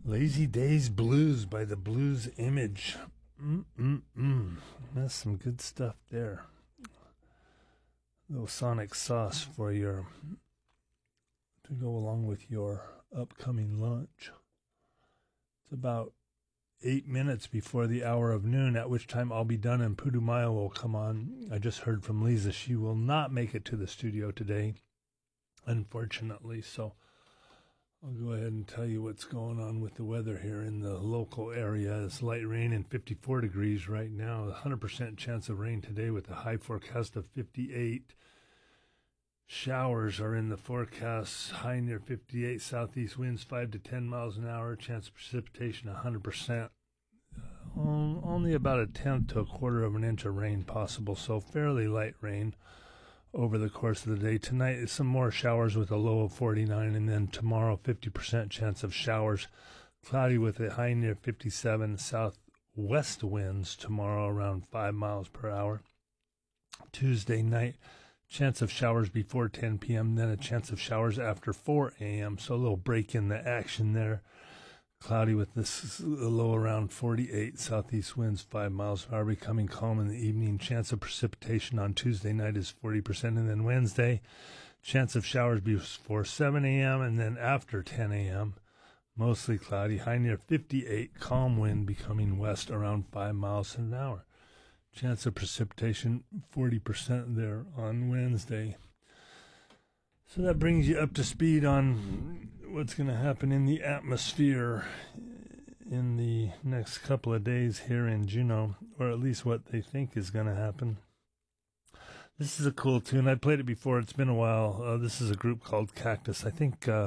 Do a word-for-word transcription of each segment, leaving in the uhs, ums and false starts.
Lazy Days Blues by the Blues Image. Mm-mm-mm. That's some good stuff there. Little sonic sauce for your, to go along with your upcoming lunch. It's about eight minutes before the hour of noon, at which time I'll be done and Pudumayo will come on. I just heard from Lisa. She will not make it to the studio today, unfortunately, so I'll go ahead and tell you what's going on with the weather here in the local area. It's light rain and fifty-four degrees right now. one hundred percent chance of rain today with a high forecast of fifty-eight. Showers are in the forecast. High near fifty-eight. Southeast winds five to ten miles an hour. Chance of precipitation one hundred percent. Um, only about a tenth to a quarter of an inch of rain possible, so fairly light rain over the course of the day. Tonight is some more showers with a low of forty-nine, and then tomorrow fifty percent chance of showers. Cloudy with a high near fifty-seven. Southwest winds tomorrow around five miles per hour. Tuesday night, chance of showers before ten p.m., then a chance of showers after four a.m., so a little break in the action there. Cloudy with this low around forty-eight. Southeast winds five miles per hour, becoming calm in the evening. Chance of precipitation on Tuesday night is forty percent. And then Wednesday, chance of showers before seven a.m. and then after ten a.m. Mostly cloudy. High near fifty-eight. Calm wind becoming west around five miles an hour. Chance of precipitation forty percent there on Wednesday. So that brings you up to speed on what's going to happen in the atmosphere in the next couple of days here in Juneau, or at least what they think is going to happen. This is a cool tune. I played it before. It's been a while. Uh, this is a group called Cactus. I think, uh,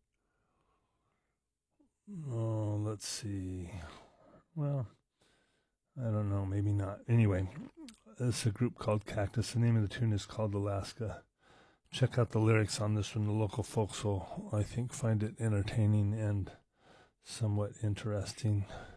oh, let's see. Well, I don't know. Maybe not. Anyway, this is a group called Cactus. The name of the tune is called Alaska. Check out the lyrics on this one. The local folks will, I think, find it entertaining and somewhat interesting.